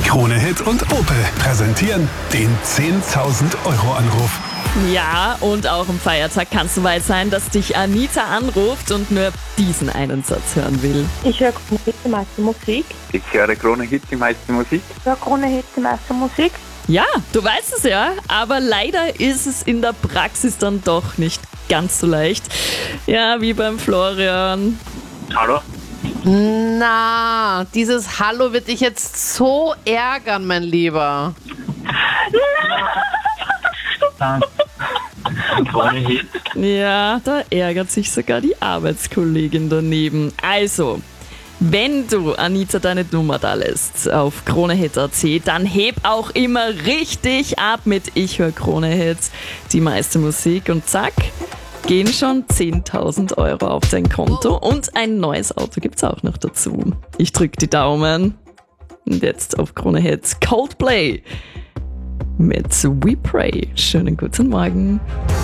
Krone Hit und Opel präsentieren den 10.000 Euro Anruf. Ja, und auch am Feiertag kann es soweit sein, dass dich Anita anruft und nur diesen einen Satz hören will. Ich höre Krone Hit, die meiste Musik. Ich höre Krone Hit, die meiste Musik. Ich höre Krone Hit, die meiste Musik. Ja, du weißt es ja, aber leider ist es in der Praxis dann doch nicht ganz so leicht. Ja, wie beim Florian. Hallo? Na, dieses Hallo wird dich jetzt so ärgern, mein Lieber. Krone Hit. Ja, da ärgert sich sogar die Arbeitskollegin daneben. Also, wenn du Anita deine Nummer da lässt auf KroneHit.at, dann heb auch immer richtig ab mit Ich höre Krone Hits, die meiste Musik und zack, gehen schon 10.000 Euro auf dein Konto und ein neues Auto gibt's auch noch dazu. Ich drück die Daumen. Und jetzt auf Krone Hits Coldplay mit We Pray. Schönen guten Morgen.